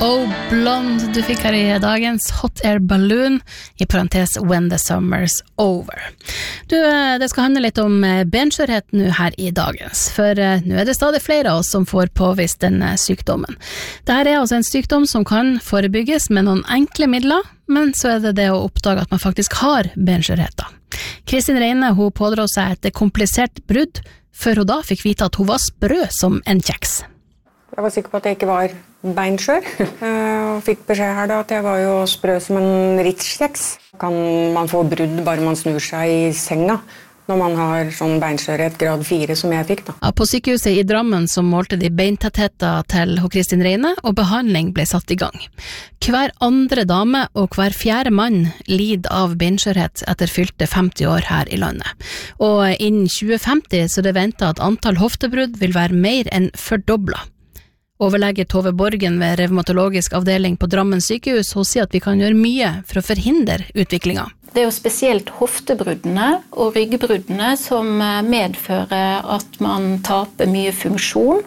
Oh Blonde du fikk her i dagens Hot Air Balloon, i parentes When the Summer's Over. Det skal handle litt om benskjørhet nå her i dagens, for nå det stadig flere av oss som får påvist denne sykdommen. Dette altså en sykdom som kan forebygges med noen enkle midler, men så det å oppdage at man faktisk har benskjørhet. Kristin Reine, hun pådro seg et komplisert brudd, før hun da fikk vite at hun var sprø som en kjeks. Jeg var sikker på at jeg ikke var beinskjør, og fikk beskjed her da at jeg var jo sprø som en Ritz-kjeks. Kan man få brudd bare man snur seg i senga, når man har sånn beinskjørhet grad 4 som jeg fikk da. Ja, på sykehuset i Drammen så målte de beintettheten til Kristin Reine, og behandling ble satt i gang. Hver andre dame og hver fjerde mann lider av beinskjørhet etter fylte 50 år her i landet. Og innen 2050 så det ventet at antall hoftebrudd vil være mer enn fordoblet. Overlege Tove Borgen ved revmatologisk avdeling på Drammen sykehus, hun sier at vi kan gjøre mye for å forhindre utviklingen. Det jo spesielt hoftebruddene og ryggbruddene som medfører at man taper mye funksjon,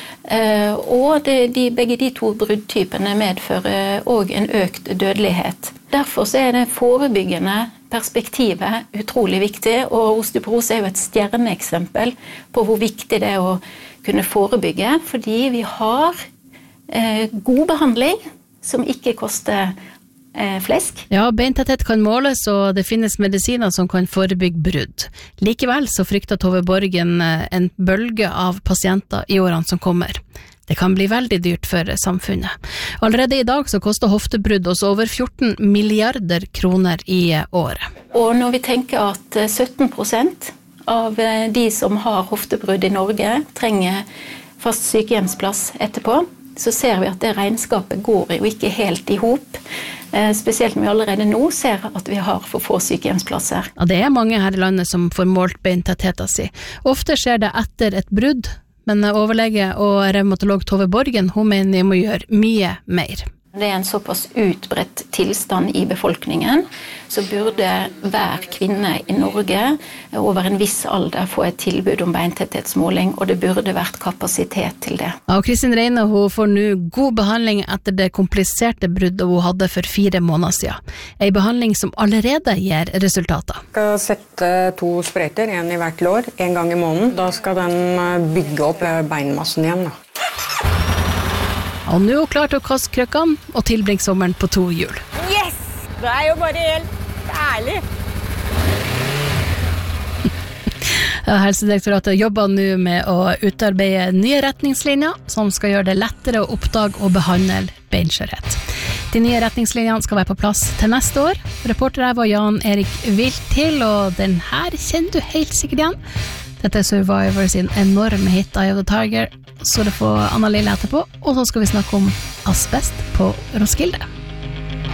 og begge de to bruddtypene medfører også en økt dødelighet. Derfor så det forebyggende perspektivet utrolig viktig, og osteoporose jo et stjerneeksempel på hvor viktig det å kunne forebygge, fordi vi har god behandling som ikke koster flesk. Ja, beintetthet kan måles, og det finnes medisiner som kan forebygge brudd. Likevel så frykter Tove Borgen en bølge av pasienter i årene som kommer. Det kan bli veldig dyrt for samfunnet. Allerede i dag så koster hoftebrudd oss over 14 milliarder kroner i året. Og når vi tenker at 17% av de som har hoftebrudd i Norge trenger fast sykehjemsplass etterpå, så ser vi at det regnskapet går jo ikke helt i hop. Spesielt når vi allerede nå ser at vi har for få sykehjemsplasser. Ja, det mange her i landet som får målt beintettheten sin. Ofte skjer det etter et brudd, men overlege og revmatolog Tove Borgen, hun mener vi må gjøre mye mer. Det en såpass utbredt tilstand i befolkningen, så burde hver kvinne i Norge over en viss alder få et tilbud om beintetthetsmåling, og det burde vært kapasitet til det. Ja, og Kristin Reine, hun får nå god behandling etter det kompliserte bruddet hun hadde for 4 måneder siden. En behandling som allerede gir resultater. Jeg skal sette 2 sprøyter, en i hvert lår, en gang i måneden. Da skal den bygge opp beinmassen igjen da. Og nå er hun klar til å kaste krøkkene og tilbringe sommeren på 2 hjul. Yes! Det jo bare helt ærlig. Helsedirektoratet jobber nå med å utarbeide nye retningslinjer som skal gjøre det lettere å oppdage og behandle beinskjørhet. De nye retningslinjene skal være på plass til neste år. Reporter her var Jan Erik Viltil, og den her kjenner du helt sikkert igjen. Dette Survivor sin enorme hit Eye of the Tiger, så det får Anna Lille etterpå, og så skal vi snakke om asbest på Roskilde.